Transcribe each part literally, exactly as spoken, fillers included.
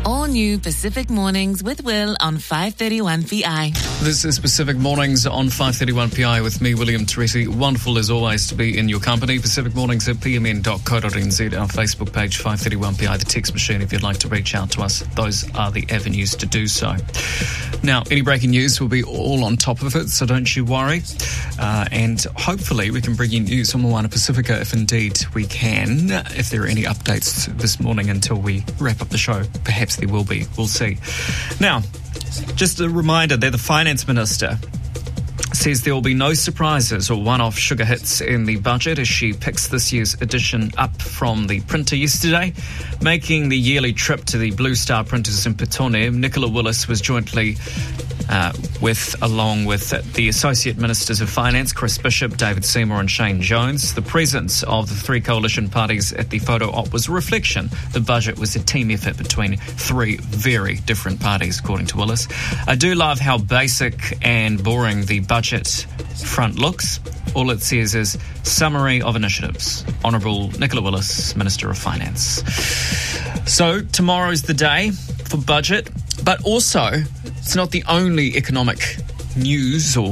All new Pacific Mornings with Will on five thirty-one P I. This is Pacific Mornings on five thirty-one P I with me, William Teresi. Wonderful as always to be in your company. Pacific Mornings at p m n dot co dot n z, our Facebook page, five thirty-one P I, the text machine if you'd like to reach out to us. Those are the avenues to do so. Now, any breaking news will be all on top of it, so don't you worry. Uh, and hopefully we can bring you news on Moana Pacifica if indeed we can. If there are any updates this morning until we wrap up the show, perhaps there will be. We'll see. Now, just a reminder that the Finance Minister says there will be no surprises or one-off sugar hits in the budget as she picks this year's edition up from the printer yesterday. Making the yearly trip to the Blue Star printers in Petone, Nicola Willis was jointly uh, with, along with the Associate Ministers of Finance, Chris Bishop, David Seymour and Shane Jones. The presence of the three coalition parties at the photo op was a reflection. The budget was a team effort between three very different parties, according to Willis. I do love how basic and boring the budget front looks. All it says is summary of initiatives. Honourable Nicola Willis, Minister of Finance. So tomorrow's the day for budget, but also it's not the only economic news or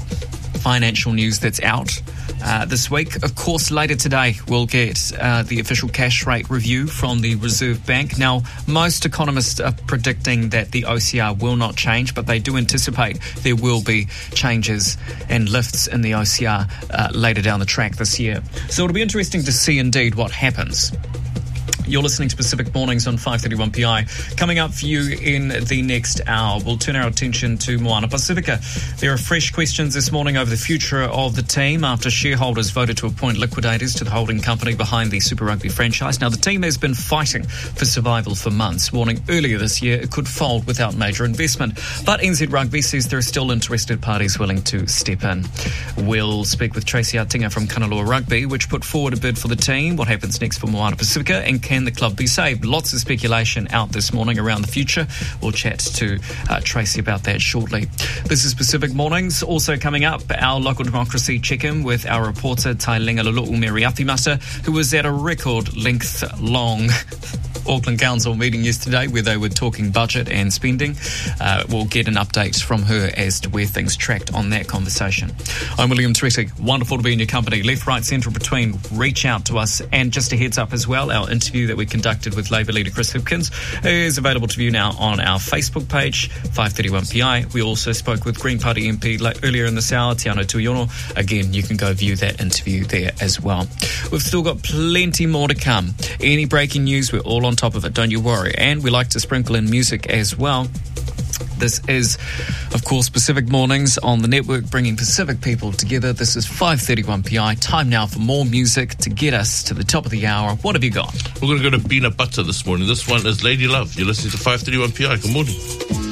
financial news that's out uh, this week. Of course, later today we'll get uh, the official cash rate review from the Reserve Bank. Now, most economists are predicting that the O C R will not change, but they do anticipate there will be changes and lifts in the O C R uh, later down the track this year. So it'll be interesting to see indeed what happens. You're listening to Pacific Mornings on five thirty-one P I. Coming up for you in the next hour, we'll turn our attention to Moana Pacifica. There are fresh questions this morning over the future of the team after shareholders voted to appoint liquidators to the holding company behind the Super Rugby franchise. Now, the team has been fighting for survival for months, warning earlier this year it could fold without major investment. But N Z Rugby says there are still interested parties willing to step in. We'll speak with Tracy Artinga from Kanaloa Rugby, which put forward a bid for the team. What happens next for Moana Pacifica, and can the club be saved? Lots of speculation out this morning around the future. We'll chat to uh, Tracy about that shortly. This is Pacific Mornings. Also coming up, our local democracy check-in with our reporter Tailenga Lulu'u Meriathimata, who was at a record length long Auckland Council meeting yesterday where they were talking budget and spending. Uh, we'll get an update from her as to where things tracked on that conversation. I'm William Teresi. Wonderful to be in your company. Left, right, central, between. Reach out to us. And just a heads up as well, our interview that we conducted with Labour leader Chris Hipkins is available to view now on our Facebook page, five thirty-one P I. We also spoke with Green Party M P earlier in this hour, Te Anau Tuiono. Again, you can go view that interview there as well. We've still got plenty more to come. Any breaking news, we're all on top of it, don't you worry. And we like to sprinkle in music as well. This is, of course, Pacific Mornings on the network, bringing Pacific people together. This is five thirty-one P I. Time now for more music to get us to the top of the hour. What have you got? We're going to go to Peanut Butter this morning. This one is Lady Love. You're listening to five thirty-one P I. Good morning.